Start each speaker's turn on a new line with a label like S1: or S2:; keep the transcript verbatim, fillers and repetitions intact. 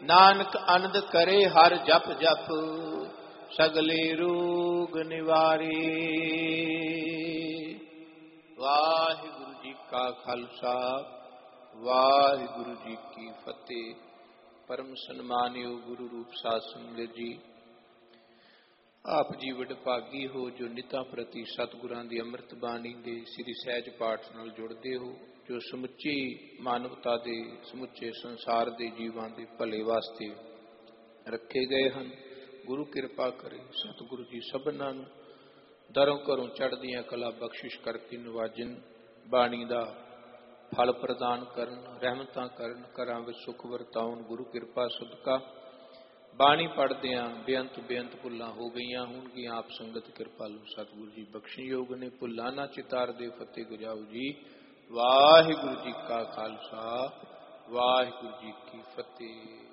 S1: ਨਾਨਕ ਅਨੰਦ ਕਰੇ ਹਰ ਜਪ ਜਪ, ਸਗਲੇ ਰੋਗ ਨਿਵਾਰੇ। ਵਾਹਿਗੁਰੂ ਜੀ ਕਾ ਖਾਲਸਾ, ਵਾਹਿਗੁਰੂ ਜੀ ਕੀ ਫਤਿਹ। ਪਰਮ ਸਨਮਾਨਯੋਗ ਗੁਰੂ ਰੂਪ ਸਾਧ ਸੰਗਤ ਜੀ, ਆਪ ਜੀ ਵਡਭਾਗੀ ਹੋ ਜੋ ਨਿਤਾਂ ਪ੍ਰਤੀ ਸਤਿਗੁਰਾਂ ਦੀ ਅੰਮ੍ਰਿਤ ਬਾਣੀ ਦੇ ਸ੍ਰੀ ਸਹਿਜ ਪਾਠ ਨਾਲ ਜੁੜਦੇ ਹੋ, ਜੋ ਸਮੁੱਚੀ ਮਾਨਵਤਾ ਦੇ ਸਮੁੱਚੇ ਸੰਸਾਰ ਦੇ ਜੀਵਾਂ ਦੇ ਭਲੇ ਵਾਸਤੇ ਰੱਖੇ ਗਏ ਹਨ। ਗੁਰੂ ਕਿਰਪਾ ਕਰੇ, ਸਤਿਗੁਰੂ ਜੀ ਸਭਨਾਂ ਨੂੰ ਦਰੋਂ ਘਰੋਂ ਚੜ੍ਹਦੀਆਂ ਕਲਾ ਬਖਸ਼ਿਸ਼ ਕਰਕੇ ਨਵਾਜਨ, ਬਾਣੀ ਦਾ ਫਲ ਪ੍ਰਦਾਨ ਕਰਨ, ਰਹਿਮਤਾਂ ਕਰਨ, ਘਰਾਂ ਵਿੱਚ ਸੁੱਖ ਵਰਤਾਉਣ। ਗੁਰੂ ਕਿਰਪਾ ਸਦਕਾ ਬਾਣੀ ਪੜ੍ਹਦਿਆਂ ਬੇਅੰਤ ਬੇਅੰਤ ਭੁੱਲਾਂ ਹੋ ਗਈਆਂ ਹੋਣਗੀਆਂ। ਆਪ ਸੰਗਤ ਕਿਰਪਾਲੂ ਸਤਿਗੁਰੂ ਜੀ ਬਖਸ਼ਣਯੋਗ ਨੇ। ਭੁੱਲਾਂ ਨਾ ਚਿਤਾਰ ਦੇ ਫਤਿਹ ਗੁਜਾਓ ਜੀ। ਵਾਹਿਗੁਰੂ ਜੀ ਕਾ ਖਾਲਸਾ, ਵਾਹਿਗੁਰੂ ਜੀ ਕੀ ਫਤਿਹ।